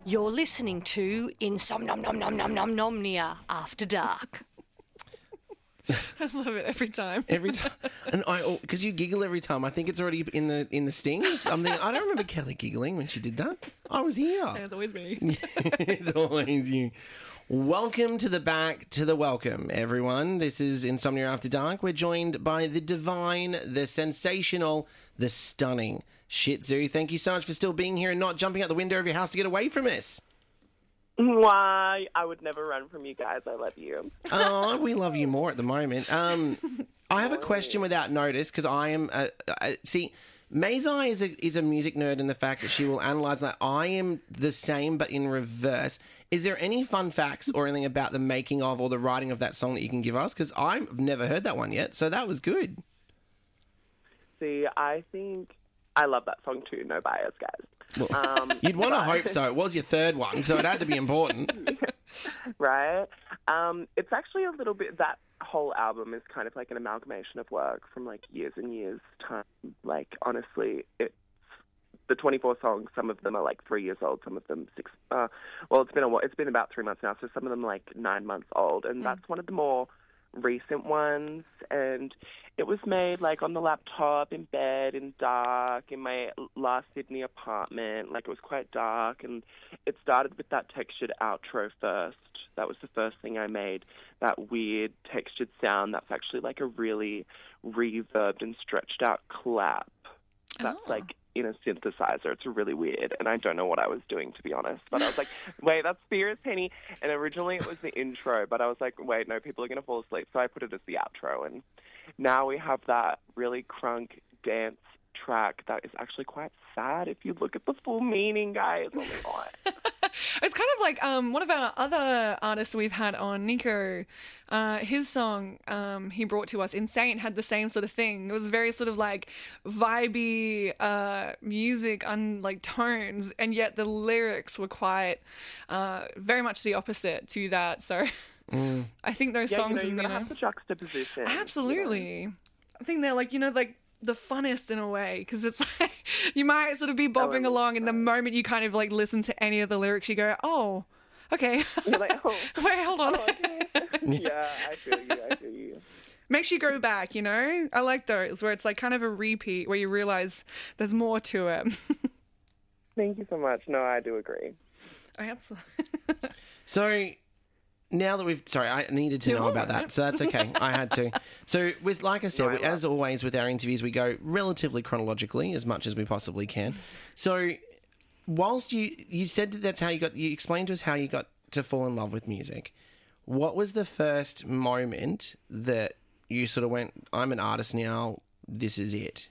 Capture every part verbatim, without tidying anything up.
You're listening to Insomnomnomnomnomnomnomnia After Dark. I love it every time. Every time, and I because you giggle every time. I think it's already in the in the stings. I'm thinking I don't remember Kelly giggling when she did that. I was here. It's always me. It's always you. Welcome to the back to the welcome, everyone. This is Insomnia After Dark. We're joined by the divine, the sensational, the stunning Shih Tzu. Thank you so much for still being here and not jumping out the window of your house to get away from us. Why? I would never run from you guys. I love you. Oh, we love you more at the moment. Um, I have a question without notice because I am... Uh, uh, see, Mazai is a, is a music nerd in the fact that she will analyse that. I am the same but in reverse. Is there any fun facts or anything about the making of or the writing of that song that you can give us? Because I've never heard that one yet, so that was good. See, I think... I love that song too, no bias, guys. Well, um, you'd want to but... hope so. It was your third one, so it had to be important. Right? Um, it's actually a little bit... That whole album is kind of like an amalgamation of work from like years and years' time. Like, honestly, it's the twenty-four songs, some of them are like three years old, some of them six... Uh, well, it's been a while. It's been about three months now, so some of them like nine months old, and mm. that's one of the more recent ones, and it was made like on the laptop, in bed, in dark, in my last Sydney apartment. Like, it was quite dark, and it started with that textured outro first. That was the first thing I made, that weird textured sound that's actually like a really reverbed and stretched out clap that's oh. like in a synthesizer. It's really weird, and I don't know what I was doing, to be honest. But I was like, wait, that's Spirit Penny. And originally it was the intro, but I was like, wait, no, people are going to fall asleep. So I put it as the outro, and now we have that really crunk dance track that is actually quite sad if you look at the full meaning, guys. Oh my God. It's kind of like um, one of our other artists we've had on, Nico. Uh, his song um, he brought to us, Insane, had the same sort of thing. It was very sort of like vibey uh, music and like tones, and yet the lyrics were quite uh, very much the opposite to that. So mm. I think those yeah, songs, you know, you're you gonna know, have the juxtaposition. Absolutely. You know? I think they're like, you know, like the funnest in a way, because it's like you might sort of be bobbing oh, along, and the moment you kind of like listen to any of the lyrics, you go, oh, okay. You're like, oh, wait, hold on. Oh, okay. Yeah, I feel you. I feel you. Makes you go back, you know. I like those where it's like kind of a repeat, where you realize there's more to it. Thank you so much. No, I do agree. I absolutely. So. Now that we've... Sorry, I needed to You're know about right. that, so that's okay. I had to. So, with like I said, No, I we, as always with our interviews, we go relatively chronologically, as much as we possibly can. So, whilst you... You said that that's how you got... You explained to us how you got to fall in love with music. What was the first moment that you sort of went, I'm an artist now, this is it?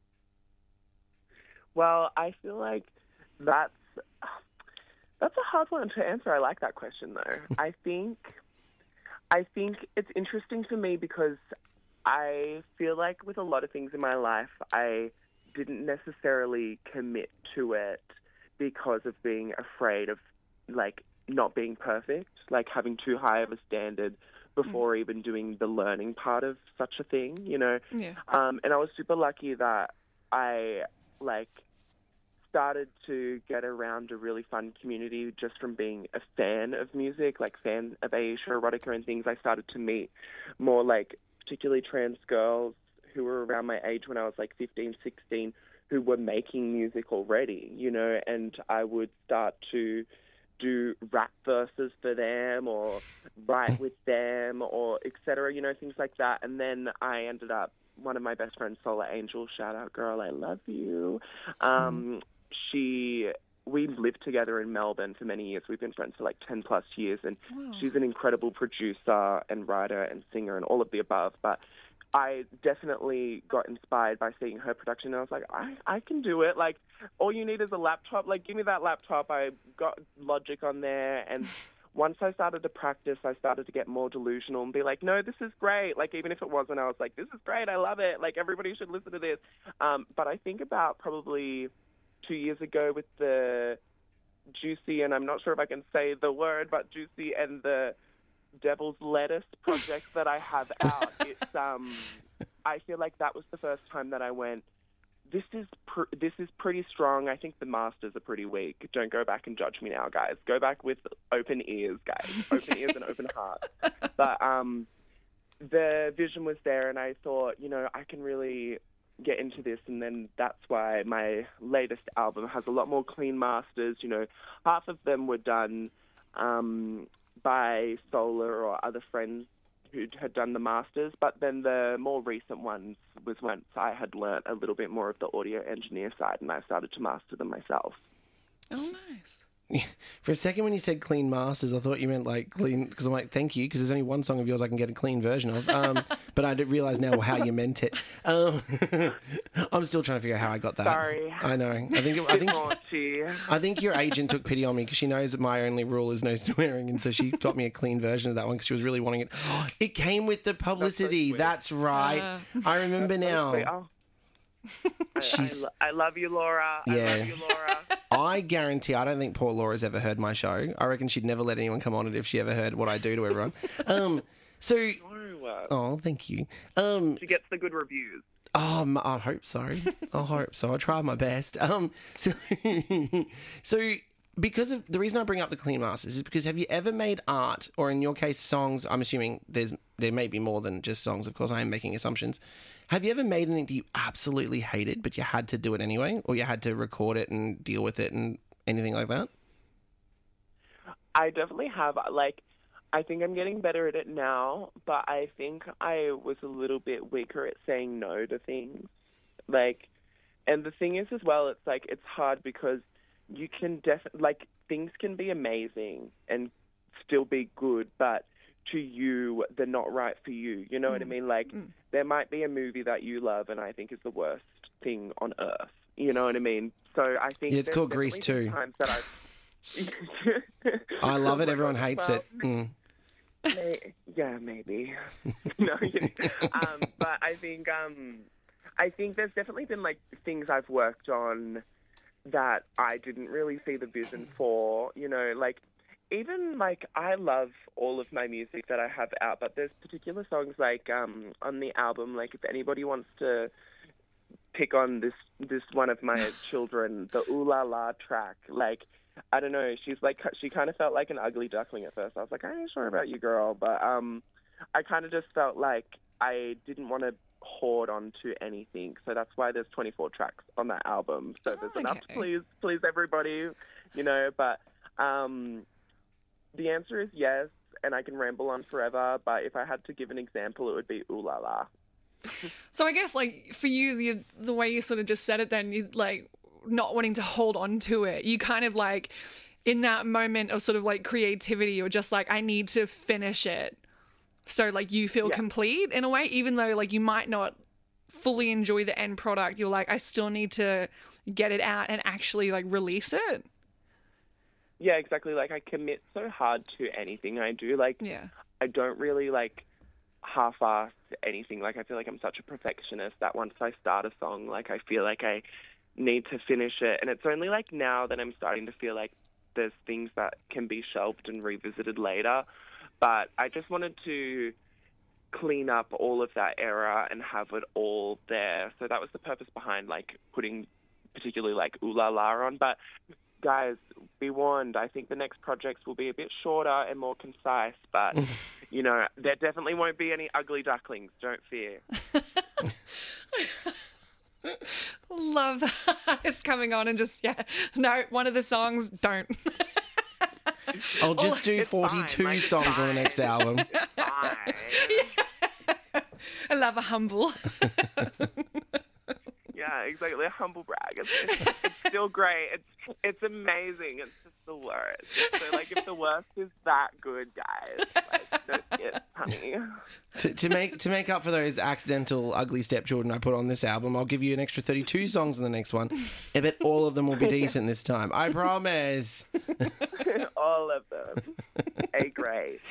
Well, I feel like that's... That's a hard one to answer. I like that question, though. I think, I think it's interesting for me because I feel like with a lot of things in my life, I didn't necessarily commit to it because of being afraid of, like, not being perfect, like having too high of a standard before mm. even doing the learning part of such a thing, you know? Yeah. Um, and I was super lucky that I, like... started to get around a really fun community just from being a fan of music, like fan of Aisha Erotica and things. I started to meet more like particularly trans girls who were around my age when I was like fifteen, sixteen, who were making music already, you know, and I would start to do rap verses for them or write with them or et cetera, you know, things like that. And then I ended up, one of my best friends, Solar Angel, shout out girl, I love you. Um, mm. She, we lived together in Melbourne for many years. We've been friends for like ten plus years, and wow. she's an incredible producer and writer and singer and all of the above. But I definitely got inspired by seeing her production, and I was like, I, I can do it. Like, all you need is a laptop. Like, give me that laptop. I got Logic on there, and once I started to practice, I started to get more delusional and be like, no, this is great. Like, even if it wasn't, I was like, this is great. I love it. Like, everybody should listen to this. Um, but I think about probably two years ago with the Juicy, and I'm not sure if I can say the word, but Juicy and the Devil's Lettuce project that I have out. It's, um, I feel like that was the first time that I went, this is pr- this is pretty strong. I think the masters are pretty weak. Don't go back and judge me now, guys. Go back with open ears, guys. Open ears and open hearts. But um, the vision was there, and I thought, you know, I can really get into this, and then that's why my latest album has a lot more clean masters. You know, half of them were done um, by Solar or other friends who had done the masters, but then the more recent ones was once I had learnt a little bit more of the audio engineer side, and I started to master them myself. Oh, nice. For a second, when you said clean masters, I thought you meant like clean, because I'm like, thank you, because there's only one song of yours I can get a clean version of. Um, but I didn't realise now how you meant it. Um, I'm still trying to figure out how I got that. Sorry. I know. I think. It, I think. Naughty. I think your agent took pity on me because she knows that my only rule is no swearing, and so she got me a clean version of that one because she was really wanting it. It came with the publicity. That's, so That's right. Uh, I remember That's now. So oh. I, I, lo- I love you, Laura. Yeah. I love you, Laura. I guarantee I don't think poor Laura's ever heard my show. I reckon she'd never let anyone come on it if she ever heard what I do to everyone. Um, so, No, uh, oh, thank you. Um, she gets the good reviews. Um, I hope so. I hope so. I try my best. Um, so, so because of the reason I bring up the clean masters is because have you ever made art, or in your case, songs? I'm assuming there's there may be more than just songs. Of course, I am making assumptions. Have you ever made anything that you absolutely hated, but you had to do it anyway, or you had to record it and deal with it and anything like that? I definitely have. Like, I think I'm getting better at it now, but I think I was a little bit weaker at saying no to things. Like, and the thing is as well, it's like, it's hard because you can definitely, like, things can be amazing and still be good, but to you, they're not right for you. You know mm. what I mean? Like, mm. there might be a movie that you love and I think is the worst thing on earth. You know what I mean? So I think yeah, it's called Grease too. Times that I've... I love it. Everyone hates well, it. Mm. May, yeah, maybe. no, um, but I think um, I think there's definitely been like things I've worked on that I didn't really see the vision for. You know, like even like I love all of my music that I have out, but there's particular songs like um, on the album. Like if anybody wants to pick on this this one of my children, the Ooh La La track, like. I don't know. She's like, she kind of felt like an ugly duckling at first. I was like, I ain't sure about you, girl. But um, I kind of just felt like I didn't want to hoard onto anything. So that's why there's twenty-four tracks on that album. So there's oh, enough okay. to please, please everybody, you know. But um, the answer is yes, and I can ramble on forever. But if I had to give an example, it would be Ooh La La. So I guess, like, for you, the, the way you sort of just said it then, you like... not wanting to hold on to it, you kind of like in that moment of sort of like creativity, you're just like, I need to finish it, so like you feel yeah. complete in a way, even though like you might not fully enjoy the end product. You're like, I still need to get it out and actually like release it. Yeah, exactly. Like I commit so hard to anything I do. Like yeah. I don't really like half-ass anything. Like I feel like I'm such a perfectionist that once I start a song, like I feel like I need to finish it. And it's only like now that I'm starting to feel like there's things that can be shelved and revisited later. But I just wanted to clean up all of that era and have it all there. So that was the purpose behind like putting particularly like Ooh La La on. But guys, be warned, I think the next projects will be a bit shorter and more concise, but you know, there definitely won't be any ugly ducklings, don't fear. Love that. It's coming on and just, yeah. No, one of the songs, don't. I'll just do forty-two like, songs on the next album. It's fine. Yeah. I love a humble. Yeah, exactly. A humble brag. It's, it's, it's still great. It's it's amazing. It's just the worst. So, like, if the worst is that good, guys, like, don't get honey. To, to make to make up for those accidental ugly stepchildren I put on this album, I'll give you an extra thirty-two songs on the next one. I bet all of them will be decent this time. I promise. All of them. A grade.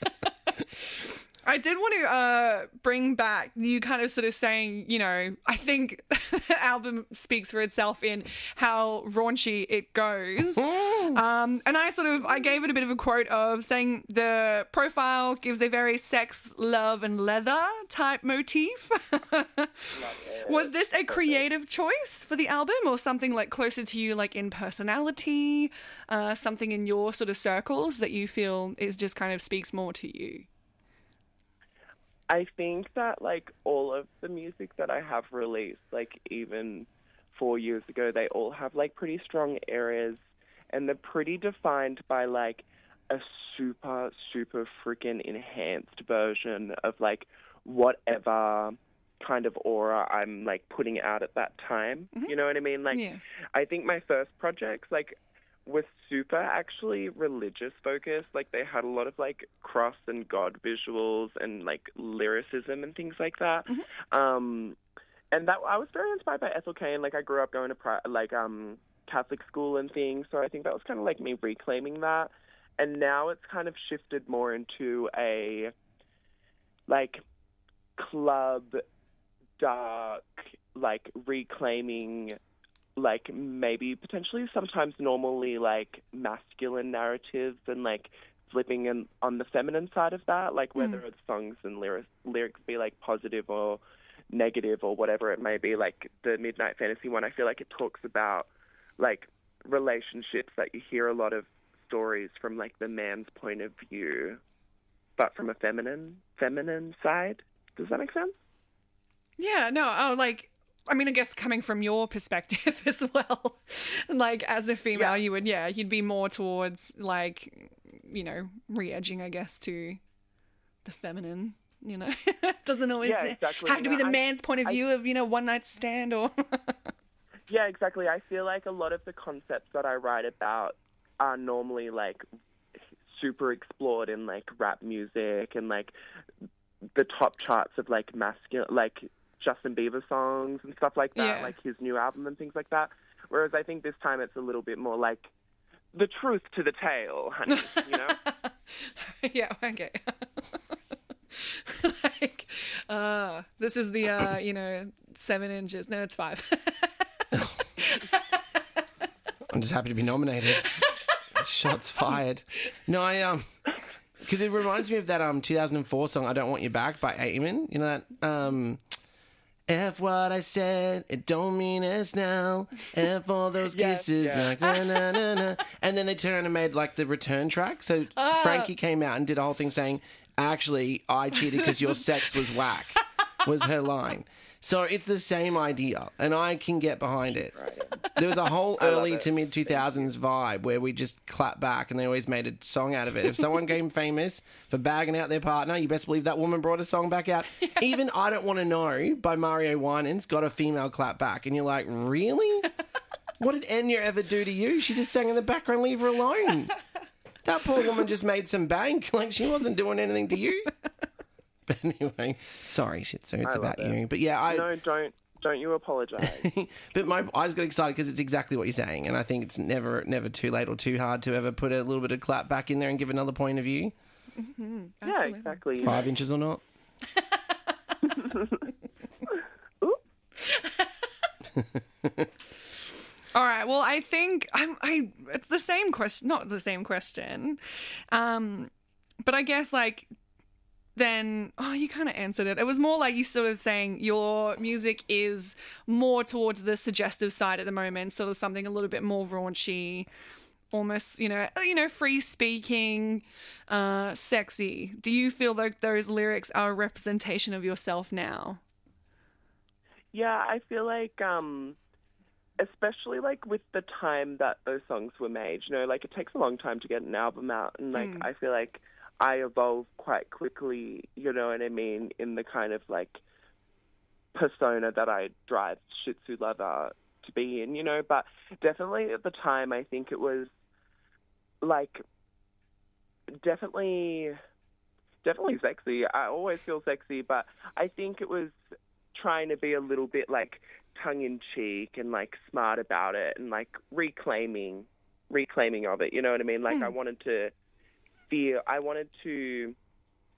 I did want to uh, bring back you kind of sort of saying, you know, I think the album speaks for itself in how raunchy it goes. Um, and I sort of, I gave it a bit of a quote of saying the profile gives a very sex, love and leather type motif. Was this a creative choice for the album or something like closer to you, like in personality, uh, something in your sort of circles that you feel is just kind of speaks more to you? I think that, like, all of the music that I have released, like, even four years ago, they all have, like, pretty strong areas, and they're pretty defined by, like, a super, super freaking enhanced version of, like, whatever kind of aura I'm, like, putting out at that time. Mm-hmm. You know what I mean? Like, yeah. I think my first projects, like, was super actually religious focused. Like, they had a lot of, like, cross and God visuals and, like, lyricism and things like that. Mm-hmm. Um, and that I was very inspired by Ethel Cain. Like, I grew up going to, pri- like, um, Catholic school and things, so I think that was kind of, like, me reclaiming that. And now it's kind of shifted more into a, like, club, dark, like, reclaiming, like, maybe potentially sometimes normally, like, masculine narratives and, like, flipping in, on the feminine side of that, like, whether mm. it's songs and lyrics, lyrics be, like, positive or negative or whatever it may be. Like, the Midnight Fantasy one, I feel like it talks about, like, relationships that you hear a lot of stories from, like, the man's point of view, but from a feminine, feminine side. Does that make sense? Yeah, no, oh, like, I mean, I guess coming from your perspective as well, like, as a female, yeah. you would, yeah, you'd be more towards, like, you know, re-edging, I guess, to the feminine, you know? Doesn't always yeah, exactly. have to no, be the I, man's point of view I, of, you know, one night stand or... Yeah, exactly. I feel like a lot of the concepts that I write about are normally, like, super explored in, like, rap music and, like, the top charts of, like, masculine, like, Justin Bieber songs and stuff like that, yeah. like his new album and things like that. Whereas I think this time it's a little bit more like the truth to the tale, honey, you know? Yeah, okay. Like, uh, this is the, uh, you know, seven inches. No, it's five. I'm just happy to be nominated. Shots fired. No, I, um... because it reminds me of that um two thousand four song, I Don't Want You Back by Eamon. You know that? Um... F what I said, it don't mean it's now. F all those kisses, yes, yeah. na, na, na, na. And then they turned around and made like the return track. So uh. Frankie came out and did a whole thing saying, actually, I cheated because your sex was whack, was her line. So it's the same idea, and I can get behind it. Right. There was a whole early to mid two thousands vibe where we just clapped back, and they always made a song out of it. If someone became famous for bagging out their partner, you best believe that woman brought a song back out. Yeah. Even I Don't Want to Know by Mario Winans got a female clap back, and you're like, really? What did Enya ever do to you? She just sang in the background, leave her alone. That poor woman just made some bank. Like, she wasn't doing anything to you. But anyway, sorry, shit. So it's I about it. you. But yeah, I no, don't don't you apologise. But my I just got excited because it's exactly what you're saying, and I think it's never never too late or too hard to ever put a little bit of clap back in there and give another point of view. Mm-hmm. Yeah, exactly. Five inches or not. All right. Well, I think I'm. I. It's the same question. Not the same question. Um, but I guess like. Then, oh, you kind of answered it. It was more like you sort of saying your music is more towards the suggestive side at the moment, sort of something a little bit more raunchy, almost, you know, you know, free speaking, uh, sexy. Do you feel like those lyrics are a representation of yourself now? Yeah, I feel like, um, especially like with the time that those songs were made, you know, like it takes a long time to get an album out, and like mm. I feel like I evolve quite quickly, you know what I mean, in the kind of, like, persona that I drive Shih Tzu Lover to be in, you know, but definitely at the time I think it was, like, definitely, definitely sexy. I always feel sexy, but I think it was trying to be a little bit, like, tongue-in-cheek and, like, smart about it and, like, reclaiming, reclaiming of it, you know what I mean? Like, mm. I wanted to... feel I wanted to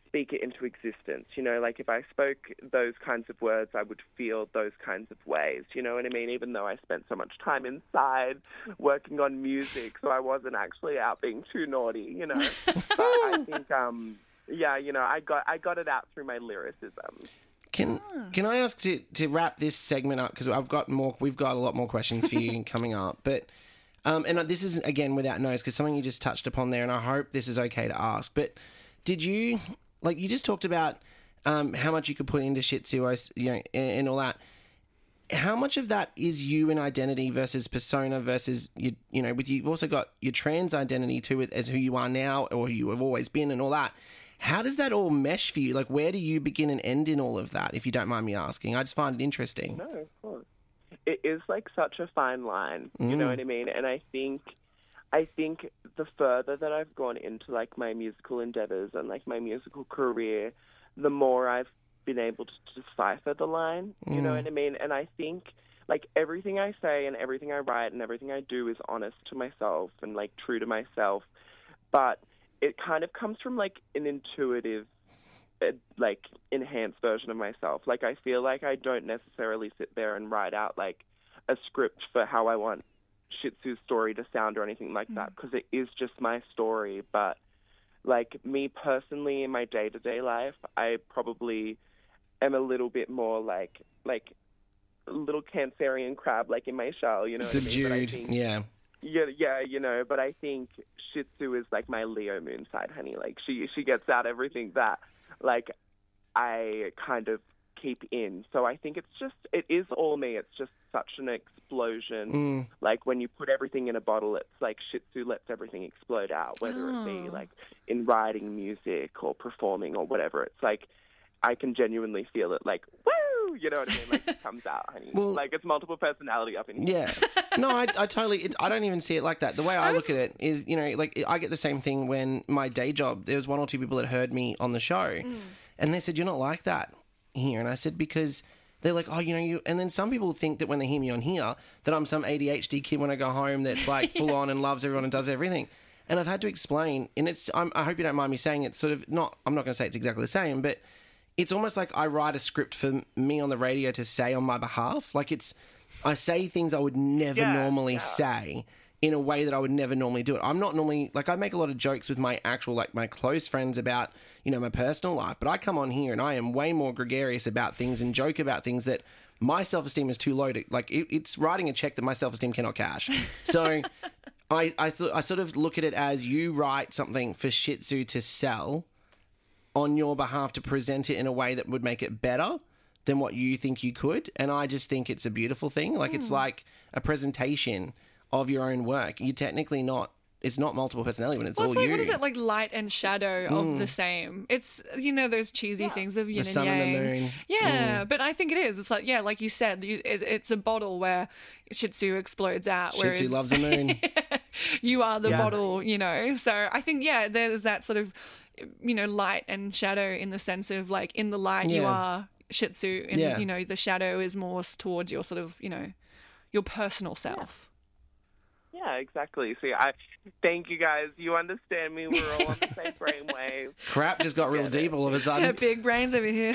speak it into existence. You know, like if I spoke those kinds of words, I would feel those kinds of ways. You know what I mean? Even though I spent so much time inside working on music, so I wasn't actually out being too naughty, you know. But I think, um, yeah, you know, I got I got it out through my lyricism. Can can I ask to, to wrap this segment up, because I've got more. We've got a lot more questions for you coming up, but um, and this is again without notice because something you just touched upon there, and I hope this is okay to ask. But did you like you just talked about um, how much you could put into Shih Tzu, you know, and, and all that? How much of that is you and identity versus persona versus you? You know, with you, you've also got your trans identity too, with as who you are now or who you have always been, and all that. How does that all mesh for you? Like, where do you begin and end in all of that, if you don't mind me asking? I just find it interesting. No, of course. It is, like, such a fine line, you Mm. know what I mean? And I think I think the further that I've gone into, like, my musical endeavors and, like, my musical career, the more I've been able to decipher the line, you know Mm. what I mean? And I think, like, everything I say and everything I write and everything I do is honest to myself and, like, true to myself. But it kind of comes from, like, an intuitive, uh, like, enhanced version of myself. Like, I feel like I don't necessarily sit there and write out, like, a script for how I want Shih Tzu's story to sound or anything like that, because it is just my story. But, like, me personally in my day-to-day life, I probably am a little bit more, like, like a little Cancerian crab, like, in my shell, you know what I mean? But I Subdued, think- yeah. Yeah, yeah, you know, but I think Shih Tzu is like my Leo moon side, honey. Like she she gets out everything that like I kind of keep in. So I think it's just it is all me. It's just such an explosion. Mm. Like when you put everything in a bottle, it's like Shih Tzu lets everything explode out, whether it be Oh. like in writing music or performing or whatever. It's like I can genuinely feel it like, woo, you know what I mean? Like it comes out, honey. Well- like it's multiple personality up in here. Yeah. No, I, I totally, it, I don't even see it like that. The way I look at it is, you know, like I get the same thing when my day job, there was one or two people that heard me on the show and they said, you're not like that here. And I said, because they're like, oh, you know, you, and then some people think that when they hear me on here, that I'm some A D H D kid when I go home that's like full on and loves everyone and does everything. And I've had to explain, and it's, I'm, I hope you don't mind me saying it's sort of not, I'm not going to say it's exactly the same, but it's almost like I write a script for me on the radio to say on my behalf. Like it's, I say things I would never Yeah, normally yeah. say in a way that I would never normally do it. I'm not normally, like I make a lot of jokes with my actual, like my close friends about, you know, my personal life, but I come on here and I am way more gregarious about things and joke about things that my self-esteem is too low to, like it, it's writing a check that my self-esteem cannot cash. So I, I, th- I sort of look at it as you write something for Shih Tzu to sell on your behalf to present it in a way that would make it better than what you think you could. And I just think it's a beautiful thing. Like, it's like a presentation of your own work. You're technically not, it's not multiple personality when it's Well, all it's like, you. what is it, like light and shadow of the same? It's, you know, those cheesy things of yin The sun and and yang. the moon. Yeah, but I think it is. It's like, yeah, like you said, you, it, it's a bottle where Shih Tzu explodes out. Shih whereas Tzu loves the moon. you are the Yeah. bottle, you know? So I think, yeah, there's that sort of, you know, light and shadow in the sense of like in the light you Yeah. are Shih Tzu and, Yeah. you know, the shadow is more towards your sort of, you know, your personal self. Yeah, exactly. See, I thank you guys. You understand me. We're all on the same brainwave. Crap just got real Get deep it. all of a Yeah, sudden. big brains over here.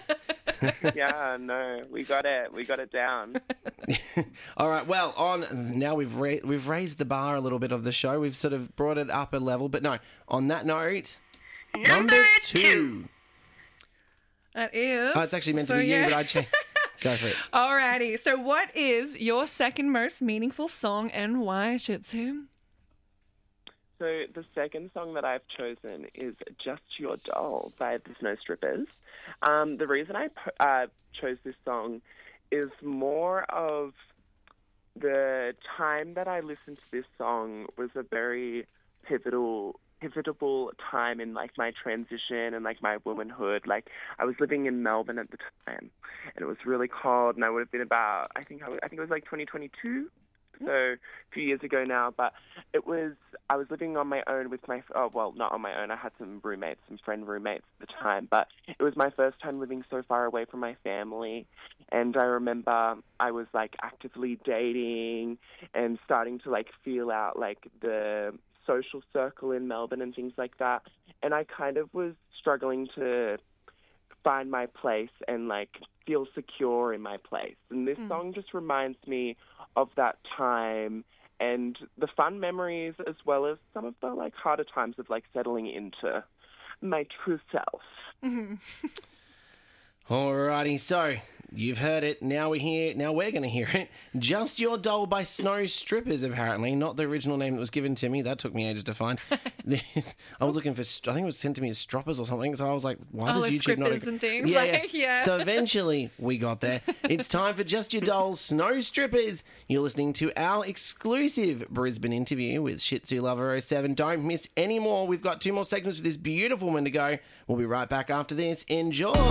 Yeah, no, we got it. We got it down. All right. Well, on now we've ra- we've raised the bar a little bit of the show. We've sort of brought it up a level. But no, on that note, number two. That is. Oh, it's actually meant so, to be yeah. you, but I cha- go for it. Alrighty. So, what is your second most meaningful song and why, Shih Tzu? So the second song that I've chosen is "Just Your Doll" by the Snow Strippers. Um, the reason I po- uh, chose this song is more of the time that I listened to this song was a very pivotal pivotal time in like my transition and like my womanhood. Like I was living in Melbourne at the time, and it was really cold, and I would have been about I think I, was, I think it was like twenty twenty-two. So a few years ago now, but it was, I was living on my own with my, oh, well, not on my own. I had some roommates, some friend roommates at the time, but it was my first time living so far away from my family. And I remember I was like actively dating and starting to like feel out like the social circle in Melbourne and things like that. And I kind of was struggling to find my place and like feel secure in my place. And this mm. song just reminds me of that time and the fun memories as well as some of the like harder times of like settling into my true self. Mm-hmm. Alrighty, so you've heard it. Now we're here. Now we're going to hear it. Just Your Doll by Snow Strippers, apparently. Not the original name that was given to me. That took me ages to find. I was looking for, I think it was sent to me as Stroppers or something. So I was like, why oh, does YouTube not... and things. Yeah, like, yeah. yeah. So eventually we got there. It's time for Just Your Doll, Snow Strippers. You're listening to our exclusive Brisbane interview with Shih Tzu Lover oh seven. Don't miss any more. We've got two more segments with this beautiful woman to go. We'll be right back after this. Enjoy.